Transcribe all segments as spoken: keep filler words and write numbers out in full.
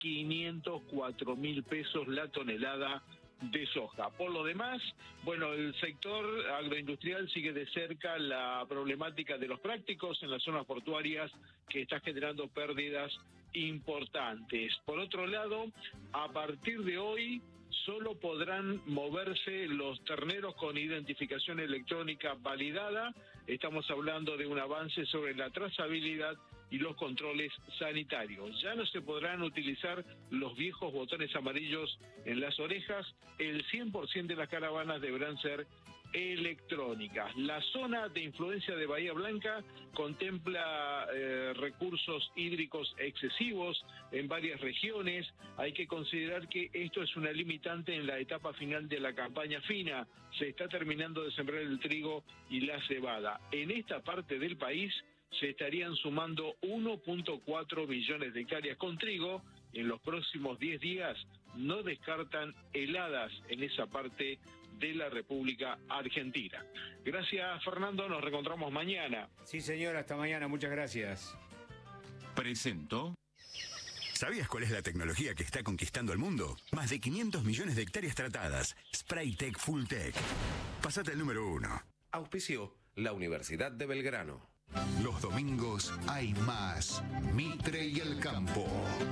quinientos cuatro mil pesos la tonelada de soja. Por lo demás, bueno, el sector agroindustrial sigue de cerca la problemática de los prácticos en las zonas portuarias, que está generando pérdidas importantes. Por otro lado, a partir de hoy solo podrán moverse los terneros con identificación electrónica validada. Estamos hablando de un avance sobre la trazabilidad y los controles sanitarios. Ya no se podrán utilizar los viejos botones amarillos en las orejas. El cien por ciento de las caravanas deberán ser electrónicas. La zona de influencia de Bahía Blanca contempla eh, recursos hídricos excesivos en varias regiones. Hay que considerar que esto es una limitante en la etapa final de la campaña fina. Se está terminando de sembrar el trigo y la cebada. En esta parte del país se estarían sumando uno punto cuatro millones de hectáreas con trigo. En los próximos diez días no descartan heladas en esa parte de la República Argentina. Gracias, Fernando, nos reencontramos mañana. Sí, señor, hasta mañana, muchas gracias. Presento. ¿Sabías cuál es la tecnología que está conquistando el mundo? Más de quinientos millones de hectáreas tratadas. Spraytec Fulltech. Pasate el número uno. Auspició la Universidad de Belgrano. Los domingos hay más Mitre y el Campo.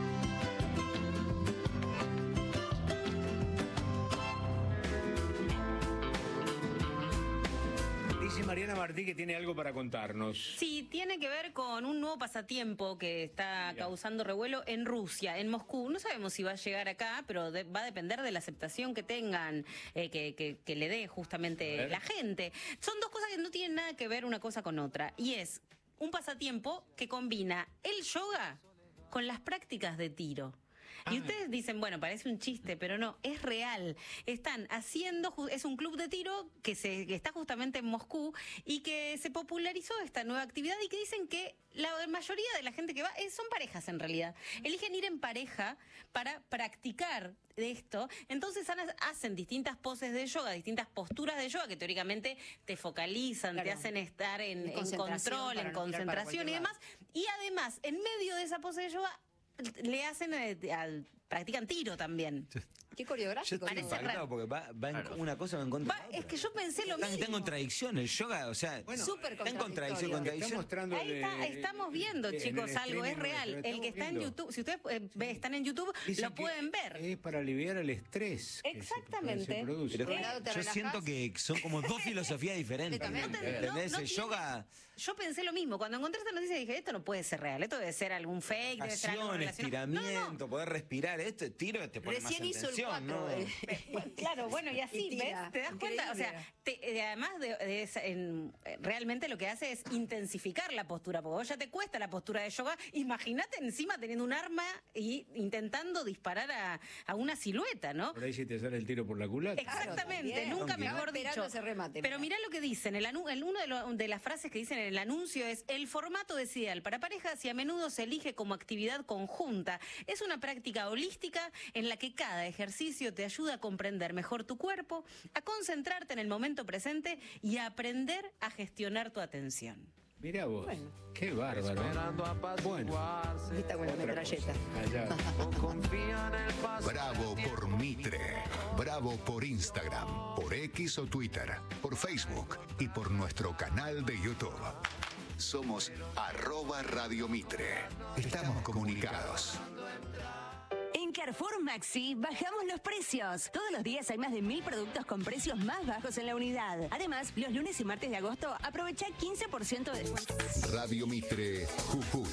Dice Mariana Martí que tiene algo para contarnos. Sí, tiene que ver con un nuevo pasatiempo que está Mira. causando revuelo en Rusia, en Moscú. No sabemos si va a llegar acá, pero de, va a depender de la aceptación que tengan, eh, que, que, que le dé justamente la gente. Son dos cosas que no tienen nada que ver una cosa con otra. Y es un pasatiempo que combina el yoga con las prácticas de tiro. Y ah. ustedes dicen, bueno, parece un chiste, pero no, es real. Están haciendo, es un club de tiro que, se, que está justamente en Moscú y que se popularizó esta nueva actividad y que dicen que la mayoría de la gente que va es, son parejas en realidad. Eligen ir en pareja para practicar de esto. Entonces hacen distintas poses de yoga, distintas posturas de yoga que teóricamente te focalizan, claro, te hacen estar en, en control, en no concentración y demás. Y además, en medio de esa pose de yoga, le hacen, eh, al, practican tiro también. Qué coreográfico. Yo estoy impactado porque va, va en claro. una cosa va en contra va, de otra. Es que yo pensé lo mismo. Está en contradicción el yoga, o sea, bueno, súper está en contradicción, contradicción. Está Ahí está, estamos viendo, de, chicos, algo, es real. El que está viendo. en YouTube, si ustedes eh, sí. están en YouTube, Dicen lo pueden ver. Es para aliviar el estrés. Exactamente. Que se, que se Pero eh, yo relajas. siento que son como dos filosofías diferentes. ¿Entendés? No, no el tiene, yoga... Yo pensé lo mismo. Cuando encontré esta noticia dije, esto no puede ser real, esto debe ser algún fake, debe ser algo estiramiento, no, no. poder respirar, esto tiro te pone Recién más hizo atención, el cuatro, ¿no? Eh. Claro, bueno, y así, ¿ves? ¿Te das cuenta? O sea, te, además de, de esa, en, realmente lo que hace es intensificar la postura, porque vos ya te cuesta la postura de yoga. Imagínate encima teniendo un arma y intentando disparar a, a una silueta, ¿no? Por ahí si te sale el tiro por la culata. Exactamente, claro, nunca mejor dicho. Ese remate, pero mirá lo que dicen, el, el uno de, lo, de las frases que dicen en el anuncio es: el formato es ideal para parejas y a menudo se elige como actividad conjunta. Es una práctica holística en la que cada ejercicio te ayuda a comprender mejor tu cuerpo, a concentrarte en el momento presente y a aprender a gestionar tu atención. Mirá vos, bueno. Qué bárbaro. Bueno, esta buena metralleta. Bravo por Mitre. Bravo por Instagram, por X o Twitter, por Facebook y por nuestro canal de YouTube. Somos arroba Radio Mitre. Estamos comunicados. En Carrefour Maxi bajamos los precios. Todos los días hay más de mil productos con precios más bajos en la unidad. Además, los lunes y martes de agosto aprovecha quince por ciento de descuento. Radio Mitre, Jujuy.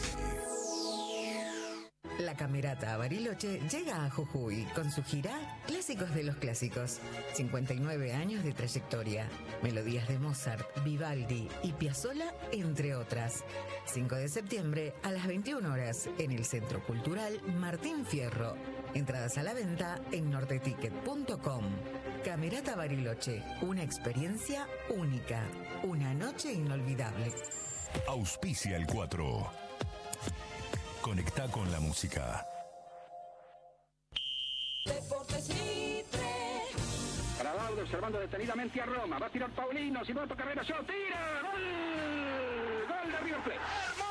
La Camerata Bariloche llega a Jujuy con su gira Clásicos de los Clásicos. cincuenta y nueve años de trayectoria. Melodías de Mozart, Vivaldi y Piazzolla, entre otras. cinco de septiembre a las veintiuna horas en el Centro Cultural Martín Fierro. Entradas a la venta en nordeticket punto com. Camerata Bariloche, una experiencia única. Una noche inolvidable. Auspicia el cuatro. Conecta con la música. Deportes Mitre. Grabado observando detenidamente a Roma. Va a tirar Paulino. Simón Carrera. ¡Yo tira! ¡Gol! ¡Gol de River Plate!